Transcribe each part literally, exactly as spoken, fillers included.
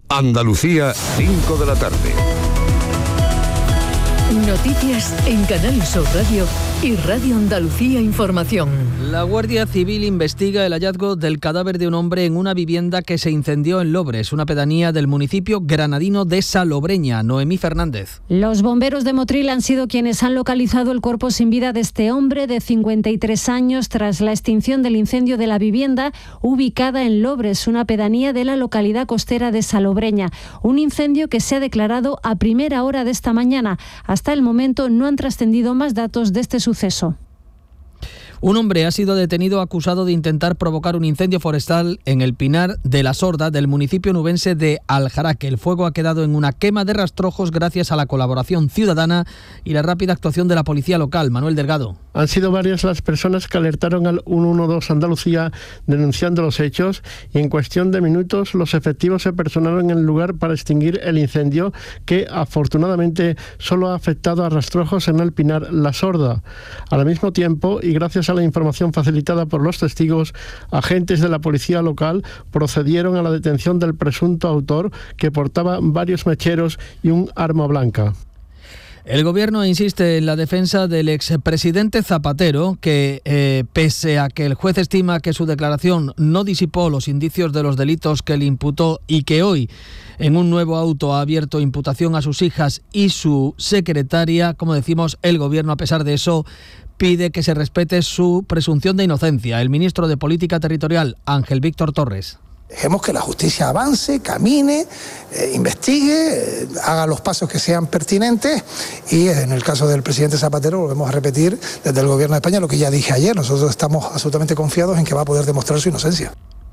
Andalucía, cinco de la tarde. Noticias en Canal Sur Radio y Radio Andalucía Información. La Guardia Civil investiga el hallazgo del cadáver de un hombre en una vivienda que se incendió en Lobres, una pedanía del municipio granadino de Salobreña. Noemí Fernández. Los bomberos de Motril han sido quienes han localizado el cuerpo sin vida de este hombre de cincuenta y tres años tras la extinción del incendio de la vivienda ubicada en Lobres, una pedanía de la localidad costera de Salobreña. Un incendio que se ha declarado a primera hora de esta mañana. Hasta el momento no han trascendido más datos de este suceso. Un hombre ha sido detenido acusado de intentar provocar un incendio forestal en el Pinar de la Sorda del municipio nubense de Aljaraque. El fuego ha quedado en una quema de rastrojos gracias a la colaboración ciudadana y la rápida actuación de la policía local. Manuel Delgado. Han sido varias las personas que alertaron al ciento doce Andalucía denunciando los hechos y en cuestión de minutos los efectivos se personaron en el lugar para extinguir el incendio que afortunadamente solo ha afectado a rastrojos en el Pinar La Sorda. Al mismo tiempo y gracias a la información facilitada por los testigos, agentes de la policía local procedieron a la detención del presunto autor que portaba varios mecheros y un arma blanca. El Gobierno insiste en la defensa del expresidente Zapatero, que eh, pese a que el juez estima que su declaración no disipó los indicios de los delitos que le imputó y que hoy en un nuevo auto ha abierto imputación a sus hijas y su secretaria, como decimos, el Gobierno a pesar de eso pide que se respete su presunción de inocencia. El ministro de Política Territorial, Ángel Víctor Torres. Dejemos que la justicia avance, camine, eh, investigue, eh, haga los pasos que sean pertinentes y en el caso del presidente Zapatero volvemos a repetir desde el Gobierno de España lo que ya dije ayer. Nosotros estamos absolutamente confiados en que va a poder demostrar su inocencia.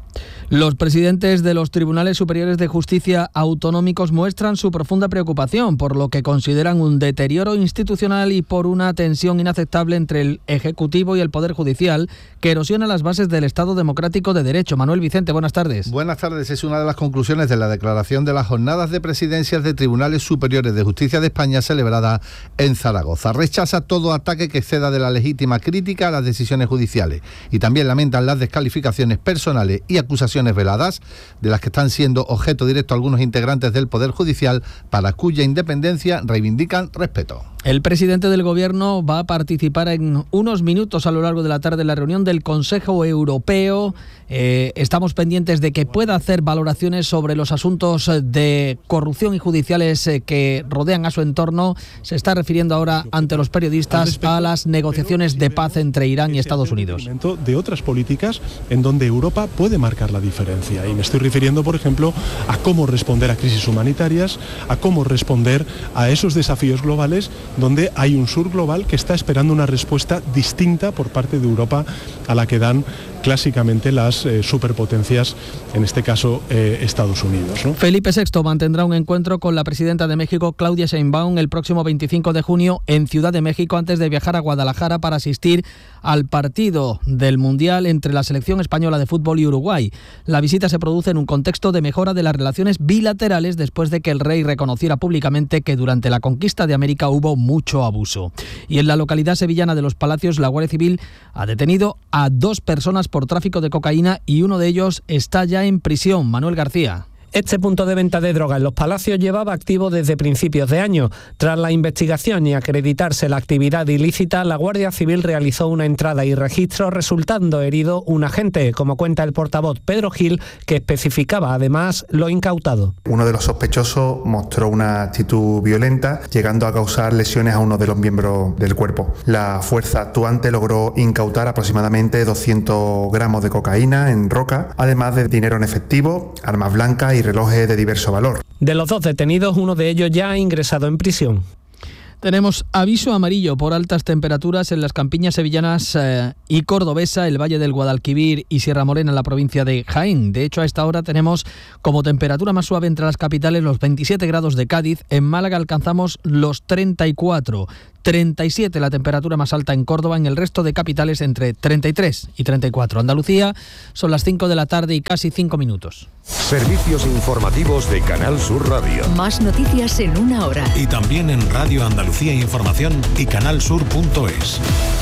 Los presidentes de los Tribunales Superiores de Justicia autonómicos muestran su profunda preocupación por lo que consideran un deterioro institucional y por una tensión inaceptable entre el Ejecutivo y el Poder Judicial que erosiona las bases del Estado democrático de derecho. Manuel Vicente, buenas tardes. Buenas tardes. Es una de las conclusiones de la declaración de las jornadas de presidencias de Tribunales Superiores de Justicia de España celebrada en Zaragoza. Rechaza todo ataque que exceda de la legítima crítica a las decisiones judiciales y también lamentan las descalificaciones personales y acusaciones veladas de las que están siendo objeto directo algunos integrantes del Poder Judicial para cuya independencia reivindican respeto. El presidente del Gobierno va a participar en unos minutos a lo largo de la tarde en la reunión del Consejo Europeo. Eh, estamos pendientes de que pueda hacer valoraciones sobre los asuntos de corrupción y judiciales eh, que rodean a su entorno. Se está refiriendo ahora ante los periodistas a las negociaciones de paz entre Irán y Estados Unidos. De otras políticas en donde Europa puede marcar la diferencia. Y me estoy refiriendo, por ejemplo, a cómo responder a crisis humanitarias, a cómo responder a esos desafíos globales donde hay un sur global que está esperando una respuesta distinta por parte de Europa a la que dan clásicamente las eh, superpotencias, en este caso eh, Estados Unidos, ¿no? Felipe sexto mantendrá un encuentro con la presidenta de México, Claudia Sheinbaum, el próximo veinticinco de junio en Ciudad de México antes de viajar a Guadalajara para asistir al partido del Mundial entre la selección española de fútbol y Uruguay. La visita se produce en un contexto de mejora de las relaciones bilaterales después de que el rey reconociera públicamente que durante la conquista de América hubo mucho abuso. Y en la localidad sevillana de Los Palacios, la Guardia Civil ha detenido a dos personas por tráfico de cocaína y uno de ellos está ya en prisión. Manuel García. Este punto de venta de droga en Los Palacios llevaba activo desde principios de año. Tras la investigación y acreditarse la actividad ilícita, la Guardia Civil realizó una entrada y registro, resultando herido un agente, como cuenta el portavoz Pedro Gil, que especificaba además lo incautado. Uno de los sospechosos mostró una actitud violenta, llegando a causar lesiones a uno de los miembros del cuerpo. La fuerza actuante logró incautar aproximadamente doscientos gramos de cocaína en roca, además de dinero en efectivo, armas blancas y relojes de diverso valor. De los dos detenidos, uno de ellos ya ha ingresado en prisión. Tenemos aviso amarillo por altas temperaturas en las campiñas sevillanas eh, y cordobesa, el Valle del Guadalquivir y Sierra Morena en la provincia de Jaén. De hecho, a esta hora tenemos como temperatura más suave entre las capitales los veintisiete grados de Cádiz. En Málaga alcanzamos los treinta y cuatro. treinta y siete la temperatura más alta en Córdoba, en el resto de capitales entre treinta y tres y treinta y cuatro. Andalucía, son las cinco de la tarde y casi cinco minutos. Servicios informativos de Canal Sur Radio. Más noticias en una hora. Y también en Radio Andalucía Información y canalsur punto es.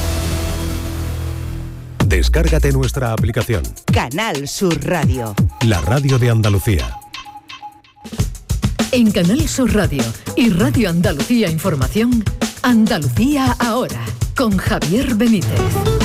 Descárgate nuestra aplicación. Canal Sur Radio. La radio de Andalucía. En Canal Sur Radio y Radio Andalucía Información, Andalucía ahora, con Javier Benítez.